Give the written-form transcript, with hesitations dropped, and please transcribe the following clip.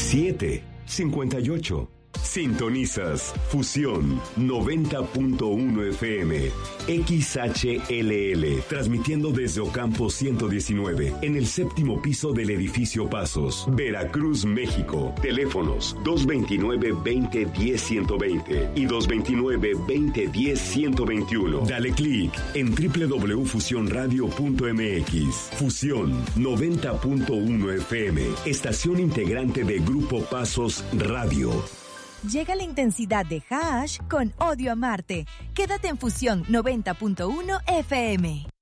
758. Sintonizas Fusión 90.1 FM, XHLL, transmitiendo desde Ocampo 119, en el séptimo piso del edificio Pasos, Veracruz, México. Teléfonos 229-2010-120 y 229-2010-121. Dale clic en www.fusionradio.mx. Fusión 90.1 FM, estación integrante de Grupo Pasos Radio. Llega la intensidad de Hash con Odio a Marte. Quédate en Fusión 90.1 FM.